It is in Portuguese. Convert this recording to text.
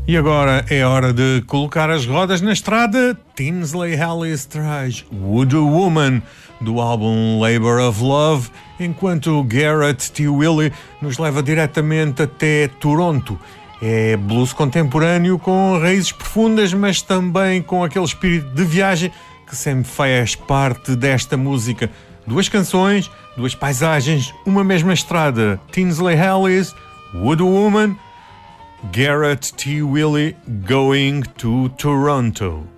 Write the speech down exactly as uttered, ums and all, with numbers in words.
E agora é hora de colocar as rodas na estrada. Tinsley Ellis traz Voodoo Woman, do álbum Labour of Love, enquanto Garrett T. Willie nos leva diretamente até Toronto. É blues contemporâneo com raízes profundas, mas também com aquele espírito de viagem que sempre faz parte desta música. Duas canções, duas paisagens, uma mesma estrada. Tinsley Ellis, Voodoo Woman, Garrett T. Willie, Going to Toronto.